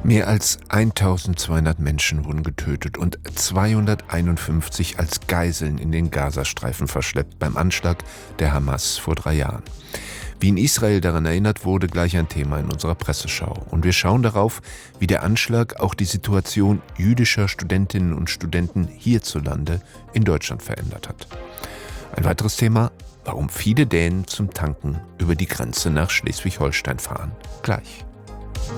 Mehr als 1200 Menschen wurden getötet und 251 als Geiseln in den Gazastreifen verschleppt beim Anschlag der Hamas vor 3 Jahren. Wie in Israel daran erinnert wurde, gleich ein Thema in unserer Presseschau. Und wir schauen darauf, wie der Anschlag auch die Situation jüdischer Studentinnen und Studenten hierzulande in Deutschland verändert hat. Ein weiteres Thema: Warum viele Dänen zum Tanken über die Grenze nach Schleswig-Holstein fahren. Gleich.